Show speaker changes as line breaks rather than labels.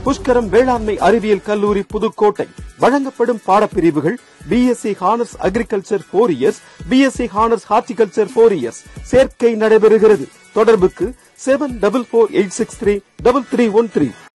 புஷ்கரம் வேளாண்மை அறிவியல் கல்லூரி புதுக்கோட்டை. வழங்கப்படும் பாடப்பிரிவுகள் BSc honours agriculture 4 years, BSc honours horticulture 4 years. சேர்க்கை நடைபெறுகிறது. தொடர்புக்கு 7448633313.